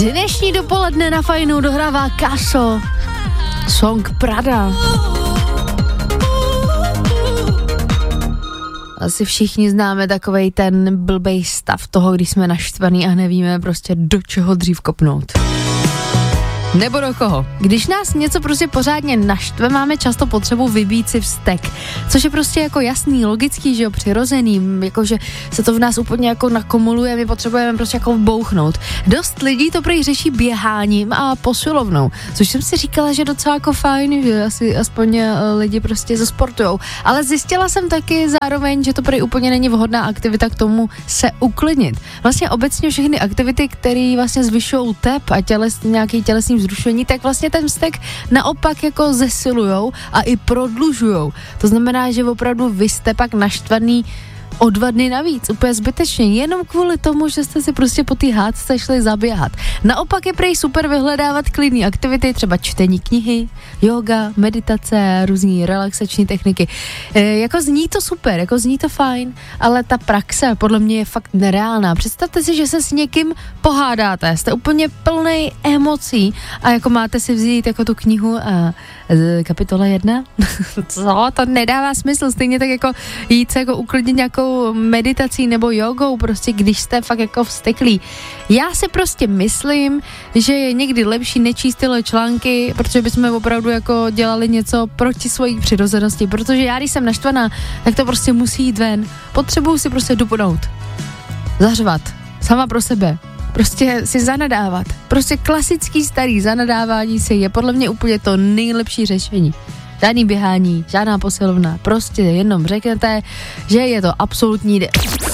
Dnešní dopoledne na Fajnu dohrává Kaso. Song Prada. Asi všichni známe takovej ten blbej stav toho, když jsme naštvaný a nevíme prostě do čeho dřív kopnout. Nebo do koho. Když nás něco prostě pořádně naštve, máme často potřebu vybít si vztek, což je prostě jako jasný, logický, že jo, přirozený, jakože se to v nás úplně jako nakumuluje, my potřebujeme prostě jako bouchnout. Dost lidí to prý řeší běháním a posilovnou, což jsem si říkala, že docela jako fajn, že asi aspoň lidi prostě zasportujou. Ale zjistila jsem taky zároveň, že to prý úplně není vhodná aktivita k tomu se uklidnit. Vlastně obecně všechny aktivity, které vlastně zvyšují tep a nějaký tělesný vzrušení, tak vlastně ten vztek naopak jako zesilujou a i prodlužujou. To znamená, že opravdu vy jste pak naštvaný o 2 dny navíc, úplně zbytečně, jenom kvůli tomu, že jste si prostě po té hádce šli zaběhat. Naopak je prej super vyhledávat klidné aktivity, třeba čtení knihy, yoga, meditace, různý relaxační techniky. Jako zní to super, jako zní to fajn, ale ta praxe podle mě je fakt nereálná. Představte si, že se s někým pohádáte, jste úplně plnej emocí a jako máte si vzít jako tu knihu a kapitola 1? Co? To nedává smysl, stejně tak jako jít se jako uklidnit nějakou meditací nebo jogou, prostě když jste fakt jako vzteklí. Já si prostě myslím, že je někdy lepší nečíst tyhle články, protože bychom opravdu jako dělali něco proti svojí přirozenosti, protože já, když jsem naštvaná, tak to prostě musí jít ven. Potřebuju si prostě dupnout, zařvat, sama pro sebe, prostě si zanadávat. Prostě klasický starý zanadávání si je podle mě úplně to nejlepší řešení. Žádný běhání, žádná posilovna, prostě jenom řeknete, že je to absolutní